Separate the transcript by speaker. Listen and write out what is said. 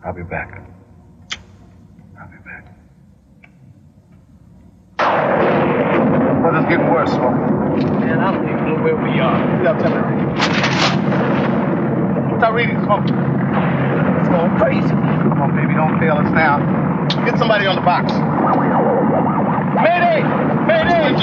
Speaker 1: I'll be back. I'll be back. Weather's getting worse, Smoke.
Speaker 2: Man, I don't even know where we are.
Speaker 1: Yeah, tell me. Start reading, Smoke.
Speaker 2: It's going crazy.
Speaker 1: Come on, baby, don't fail us now. Get somebody on the box. Mayday! Mayday!